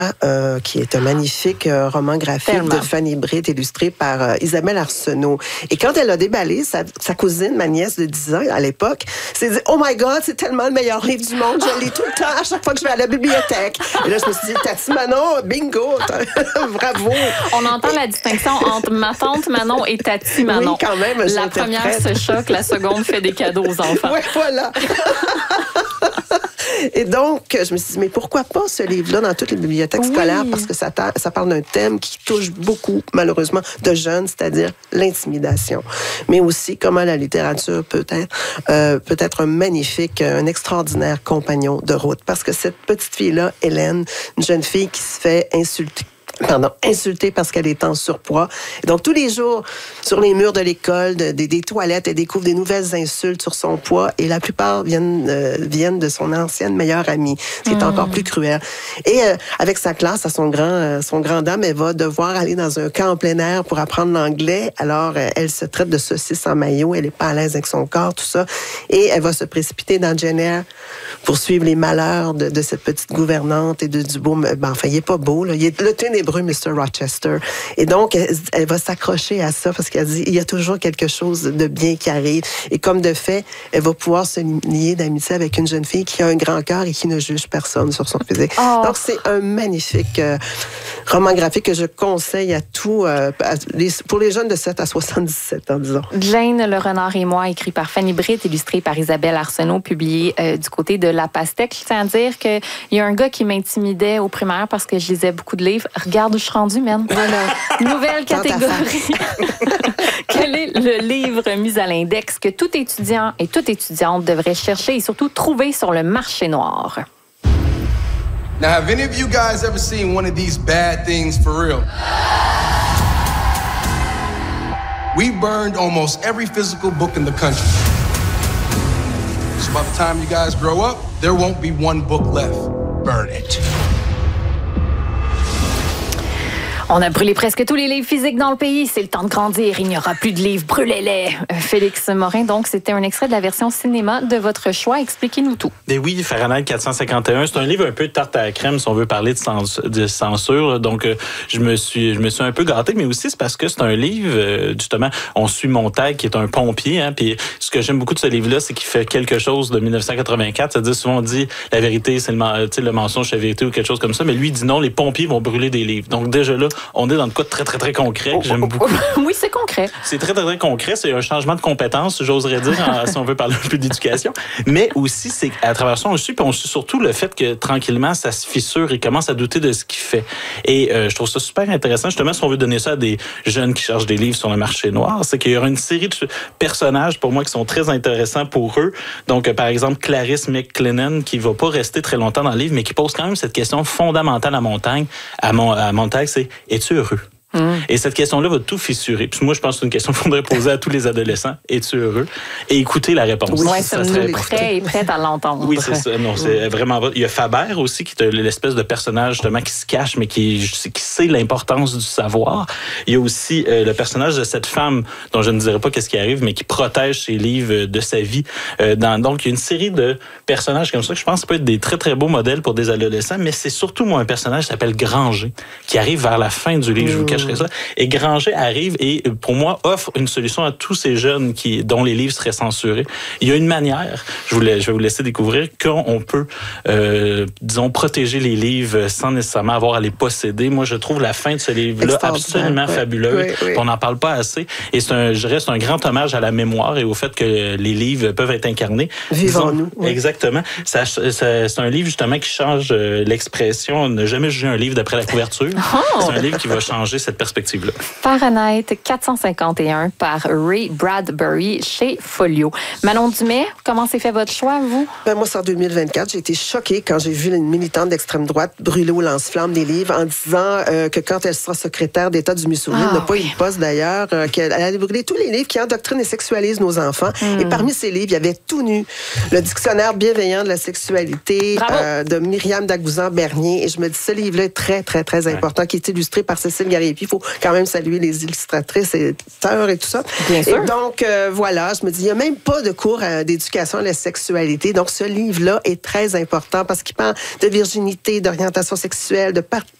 qui est un magnifique roman graphique de Fanny Britt, illustré par Isabelle Arsenault. Et quand elle a déballé, sa cousine, ma nièce de 10 ans à l'époque, s'est dit « Oh my God, c'est tellement le meilleur livre du monde, je lis tout le temps à chaque fois que je vais à la bibliothèque. » Et là, je me suis dit « Tati Manon, bingo, bravo! » On entend la distinction entre ma tante Manon et Tati Manon. Oui, quand même, la première se choque, la seconde fait des cadeaux aux enfants. Oui, voilà. Et donc, je me suis dit, mais pourquoi pas ce livre-là dans toutes les bibliothèques scolaires? Parce que ça parle d'un thème qui touche beaucoup, malheureusement, de jeunes, c'est-à-dire l'intimidation. Mais aussi comment la littérature peut être un extraordinaire compagnon de route. Parce que cette petite fille-là, Hélène, une jeune fille qui se fait insultée parce qu'elle est en surpoids. Et donc, tous les jours, sur les murs de l'école, des toilettes, elle découvre des nouvelles insultes sur son poids et la plupart viennent de son ancienne meilleure amie, ce qui est encore plus cruel. Et avec sa classe, à son grand dame, elle va devoir aller dans un camp en plein air pour apprendre l'anglais. Alors, elle se traite de saucisse en maillot, elle n'est pas à l'aise avec son corps, tout ça. Et elle va se précipiter dans Jane Eyre pour suivre les malheurs de cette petite gouvernante et du beau... enfin, il n'est pas beau, là. Il est le ténébreux Mr. Rochester. Et donc, elle va s'accrocher à ça parce qu'elle dit, il y a toujours quelque chose de bien qui arrive. Et comme de fait, elle va pouvoir se lier d'amitié avec une jeune fille qui a un grand cœur et qui ne juge personne sur son physique. Oh. Donc, c'est un magnifique roman graphique que je conseille à tous, pour les jeunes de 7 à 77 ans, disons. Jane, le renard et moi, écrit par Fanny Britt, illustré par Isabelle Arsenault, publié du côté de La Pastèque. Je tiens à dire qu'il y a un gars qui m'intimidait au primaire parce que je lisais beaucoup de livres. Regarde où je suis rendue, man. Voilà. Nouvelle catégorie. Quel est le livre mis à l'index que tout étudiant et toute étudiante devrait chercher et surtout trouver sur le marché noir? Now, have any of you guys ever seen one of these bad things for real? We burned almost every physical book in the country. So by the time you guys grow up, there won't be one book left. Burn it. On a brûlé presque tous les livres physiques dans le pays. C'est le temps de grandir. Il n'y aura plus de livres. Brûlez-les. Félix Morin, donc, c'était un extrait de la version cinéma de votre choix. Expliquez-nous tout. Et oui, Fahrenheit 451, c'est un livre un peu de tarte à la crème si on veut parler de censure. Donc, je me suis un peu gâté, mais aussi c'est parce que c'est un livre, justement, on suit Montag, qui est un pompier. Hein, puis ce que j'aime beaucoup de ce livre-là, c'est qu'il fait quelque chose de 1984. C'est-à-dire, souvent on dit la vérité, c'est le mensonge, c'est la vérité ou quelque chose comme ça. Mais lui, il dit non, les pompiers vont brûler des livres. Donc, déjà là, on est dans le cas de très, très, très concret que j'aime beaucoup. Oui, c'est concret. C'est très, très, très concret. C'est un changement de compétence, j'oserais dire, si on veut parler un peu d'éducation. Mais aussi, c'est à travers ça, on suit surtout le fait que, tranquillement, ça se fissure et commence à douter de ce qu'il fait. Et je trouve ça super intéressant, justement, si on veut donner ça à des jeunes qui cherchent des livres sur le marché noir, c'est qu'il y aura une série de personnages, pour moi, qui sont très intéressants pour eux. Donc, par exemple, Clarisse McLennan, qui va pas rester très longtemps dans le livre, mais qui pose quand même cette question fondamentale à Montag, c'est « Es-tu heureux? » Et cette question-là va tout fissurer. Puis moi, je pense que c'est une question qu'il faudrait poser à tous les adolescents. Es-tu heureux? Et écouter la réponse. Oui, ça serait prêt et prête à l'entendre. Oui, c'est ça. Non, c'est vraiment... Il y a Faber aussi, qui est l'espèce de personnage justement qui se cache, mais qui sait l'importance du savoir. Il y a aussi le personnage de cette femme, dont je ne dirais pas qu'est-ce qui arrive, mais qui protège ses livres de sa vie. Donc, il y a une série de personnages comme ça que je pense peut être des très, très beaux modèles pour des adolescents, mais c'est surtout, moi, un personnage qui s'appelle Granger, qui arrive vers la fin du livre. Je vous cacherai ça. Et Granger arrive et, pour moi, offre une solution à tous ces jeunes dont les livres seraient censurés. Il y a une manière, je vais vous laisser découvrir, qu'on peut, disons, protéger les livres sans nécessairement avoir à les posséder. Moi, je trouve la fin de ce livre-là absolument fabuleuse. Oui. On n'en parle pas assez. Et c'est un grand hommage à la mémoire et au fait que les livres peuvent être incarnés. Vivons-nous. Oui. Exactement. C'est un livre, justement, qui change l'expression. Ne jamais juger un livre d'après la couverture. Oh! C'est un livre qui va changer cette perspective-là. Fahrenheit 451 par Ray Bradbury chez Folio. Manon Dumais, comment s'est fait votre choix, vous? Moi, c'est en 2024. J'ai été choquée quand j'ai vu une militante d'extrême droite brûler au lance-flamme des livres en disant que quand elle sera secrétaire d'État du Missouri, elle n'a pas eu de poste d'ailleurs, qu'elle allait brûler tous les livres qui endoctrinent et sexualisent nos enfants. Et parmi ces livres, il y avait tout nu. Le dictionnaire bienveillant de la sexualité de Myriam Dagouzan-Bernier. Et je me dis, ce livre-là est très, très, très important, qui est illustré par Cécile Garriépieux, Puis il faut quand même saluer les illustratrices et éditeurs et tout ça. Bien sûr. Et donc, voilà, je me dis, il n'y a même pas de cours d'éducation à la sexualité. Donc, ce livre-là est très important parce qu'il parle de virginité, d'orientation sexuelle, de